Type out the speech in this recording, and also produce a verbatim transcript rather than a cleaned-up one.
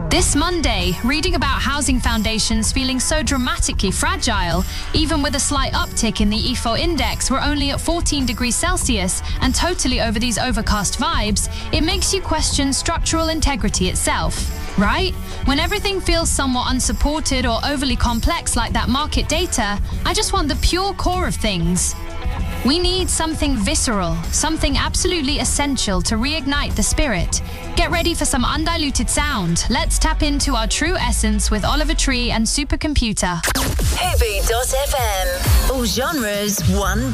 This Monday, reading about housing foundations feeling so dramatically fragile, even with a slight uptick in the I F O index, we're only at fourteen degrees Celsius and totally over these overcast vibes, it makes you question structural integrity itself, right? When everything feels somewhat unsupported or overly complex like that market data, I just want the pure core of things. We need something visceral, something absolutely essential to reignite the spirit. Get ready for some undiluted sound. Let's tap into our true essence with Oliver Tree and Supercomputer. Hoovy dot F M. All genres, one